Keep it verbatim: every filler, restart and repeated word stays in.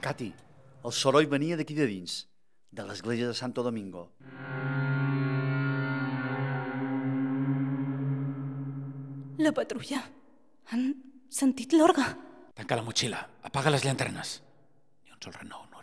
Cati, el soroll venia d'aquí de dins, de l'església de Santo Domingo. La patrulla. Han sentit l'orgue. Tanca la motxilla, apaga les llanternes. Ni un sol renou,